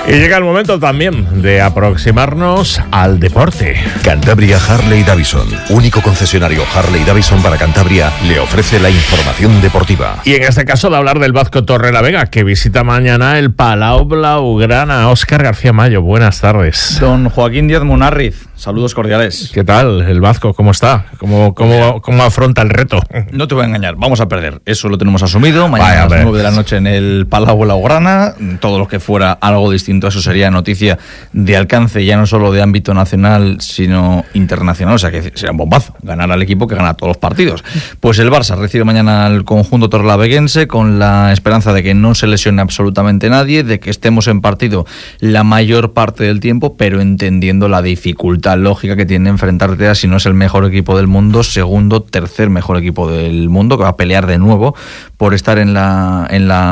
Y llega el momento también de aproximarnos al deporte. Cantabria Harley Davidson, único concesionario Harley Davidson para Cantabria, le ofrece la información deportiva. Y en este caso de hablar del Vasco Torrelavega, que visita mañana el Palau Blaugrana. Óscar García Mayo, buenas tardes. Don Joaquín Díaz Munarriz, saludos cordiales. ¿Qué tal el Vasco? ¿Cómo está? ¿Cómo afronta el reto? No te voy a engañar, vamos a perder. Eso lo tenemos asumido. Mañana a las 9 de la noche en el Palau Blaugrana. Todo lo que fuera algo distinto a eso sería noticia de alcance, ya no solo de ámbito nacional, sino internacional. O sea que será un bombazo ganar al equipo que gana todos los partidos. Pues el Barça recibe mañana al conjunto torrelaveguense con la esperanza de que no se lesione absolutamente nadie, de que estemos en partido la mayor parte del tiempo, pero entendiendo la dificultad lógica que tiene enfrentarte a, si no es el mejor equipo del mundo, segundo, tercer mejor equipo del mundo, que va a pelear de nuevo por estar en la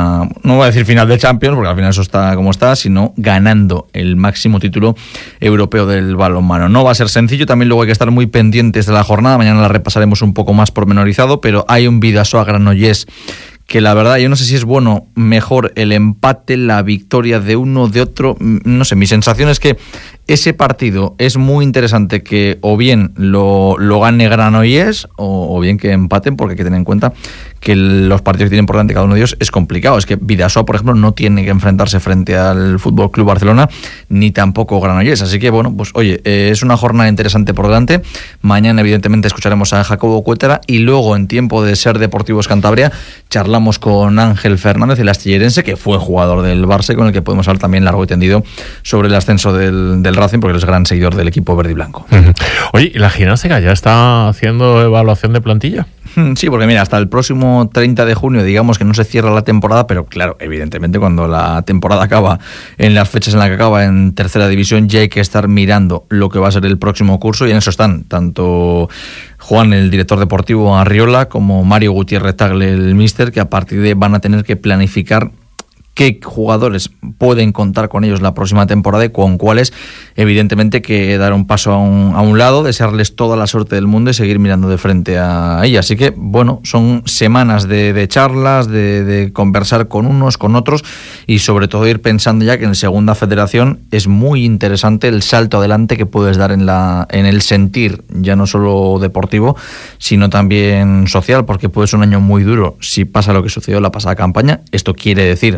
no voy a decir final de Champions, porque al final eso está como está, sino ganando el máximo título europeo del balonmano. No va a ser sencillo, también luego hay que estar muy pendientes de la jornada, mañana la repasaremos un poco más pormenorizado, pero hay un Bidasoa Granollers que la verdad yo no sé si es bueno, mejor el empate, la victoria de uno, de otro, no sé, mi sensación es que ese partido es muy interesante que o bien lo gane Granollers o bien que empaten, porque hay que tener en cuenta que los partidos que tienen por delante cada uno de ellos es complicado. Es que Bidasoa, por ejemplo, no tiene que enfrentarse frente al Fútbol Club Barcelona ni tampoco Granollers. Así que, bueno, pues oye, es una jornada interesante por delante. Mañana, evidentemente, escucharemos a Jacobo Cuétara y luego, en tiempo de Ser Deportivos Cantabria, charlamos con Ángel Fernández, el astillerense, que fue jugador del Barça, con el que podemos hablar también largo y tendido sobre el ascenso del Racing, porque es gran seguidor del equipo verde y blanco. Oye, ¿y la gimnástica ya está haciendo evaluación de plantilla? Sí, porque mira, hasta el próximo 30 de junio, digamos que no se cierra la temporada, pero claro, evidentemente cuando la temporada acaba, en las fechas en las que acaba en tercera división, ya hay que estar mirando lo que va a ser el próximo curso, y en eso están tanto Juan, el director deportivo Arriola, como Mario Gutiérrez Tagle, el míster, que a partir de van a tener que planificar qué jugadores pueden contar con ellos la próxima temporada y con cuáles, evidentemente, que dar un paso a un lado, desearles toda la suerte del mundo y seguir mirando de frente a ella. Así que, bueno, son semanas de charlas, de conversar con unos, con otros, y sobre todo ir pensando ya que en segunda federación es muy interesante el salto adelante que puedes dar en el sentir, ya no solo deportivo, sino también social, porque puede ser un año muy duro si pasa lo que sucedió la pasada campaña. Esto quiere decir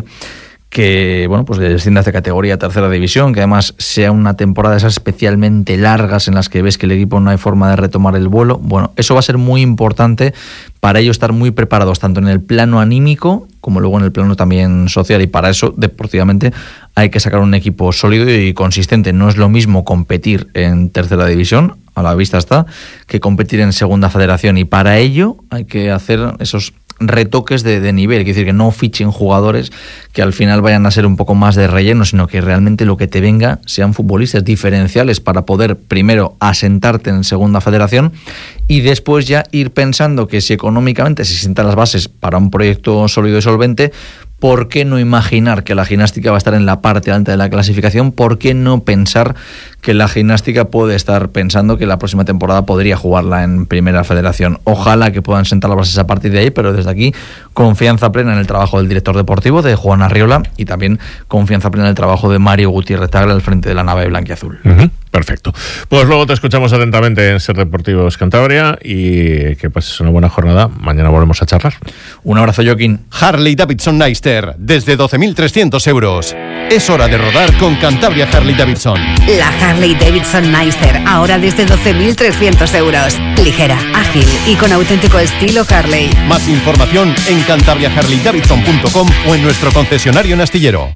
que, bueno, pues desciendas de categoría a tercera división, que además sea una temporada de esas especialmente largas en las que ves que el equipo no hay forma de retomar el vuelo. Bueno, eso va a ser muy importante para ellos estar muy preparados, tanto en el plano anímico como luego en el plano también social, y para eso, deportivamente, hay que sacar un equipo sólido y consistente. No es lo mismo competir en tercera división, a la vista está, que competir en segunda federación, y para ello hay que hacer esos retoques de nivel, es decir, que no fichen jugadores que al final vayan a ser un poco más de relleno, sino que realmente lo que te venga sean futbolistas diferenciales para poder primero asentarte en segunda federación y después ya ir pensando que si económicamente se sientan las bases para un proyecto sólido y solvente, ¿por qué no imaginar que la gimnástica va a estar en la parte alta de la clasificación? ¿Por qué no pensar que la gimnástica puede estar pensando que la próxima temporada podría jugarla en primera federación? Ojalá que puedan sentar las bases a partir de ahí, pero desde aquí confianza plena en el trabajo del director deportivo, de Juan Arriola, y también confianza plena en el trabajo de Mario Gutiérrez Tagle al frente de la nave blanquiazul. Perfecto. Pues luego te escuchamos atentamente en Ser Deportivos Cantabria y que pases una buena jornada. Mañana volvemos a charlar. Un abrazo, Joaquín. Harley Davidson Neister, desde 12.300 euros. Es hora de rodar con Cantabria Harley Davidson. La Harley Davidson Neister, ahora desde 12.300 euros. Ligera, ágil y con auténtico estilo Harley. Más información en cantabriaharleydavidson.com o en nuestro concesionario en Astillero.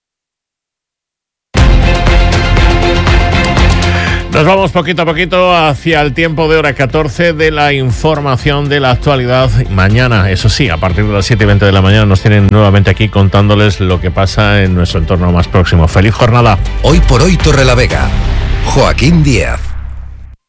Nos vamos poquito a poquito hacia el tiempo de hora 14 de la información de la actualidad. Mañana, eso sí, a partir de las 7:20 de la mañana nos tienen nuevamente aquí contándoles lo que pasa en nuestro entorno más próximo. ¡Feliz jornada! Hoy por hoy Torrelavega. Joaquín Díaz.